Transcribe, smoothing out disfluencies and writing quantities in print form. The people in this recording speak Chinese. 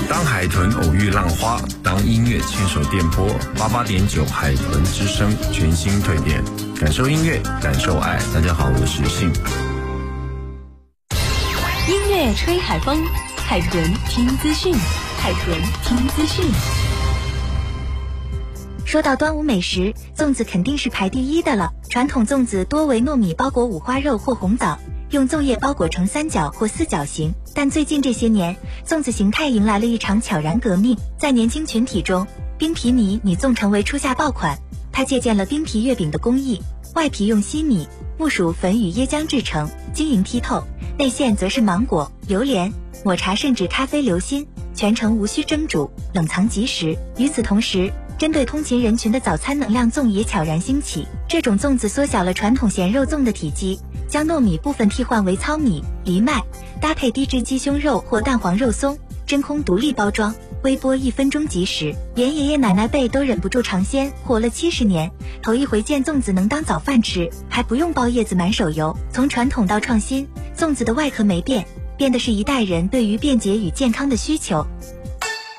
当海豚偶遇浪花，当音乐牵手电波88.9海豚之声，全新蜕变，感受音乐，感受爱。大家好，我是信。 音乐吹海风，海豚听资讯，海豚听资讯。 说到端午美食，粽子肯定是排第一的了。传统粽子多为糯米包裹五花肉或红枣，用粽叶包裹成三角或四角形。但最近这些年，粽子形态迎来了一场悄然革命。在年轻群体中，冰皮米粽成为初夏爆款。它借鉴了冰皮月饼的工艺，外皮用西米、木薯粉与椰浆制成，晶莹剔透；内馅则是芒果、榴莲、抹茶甚至咖啡流心，全程无需蒸煮，冷藏即食。与此同时，针对通勤人群的早餐能量粽也悄然兴起。这种粽子缩小了传统咸肉粽的体积，将糯米部分替换为糙米、藜麦，搭配低脂鸡胸肉或蛋黄肉松，真空独立包装，微波1分钟即食。连爷爷奶奶辈都忍不住尝鲜，活了70年，头一回见粽子能当早饭吃，还不用包叶子满手油。从传统到创新，粽子的外壳没变，变的是一代人对于便捷与健康的需求。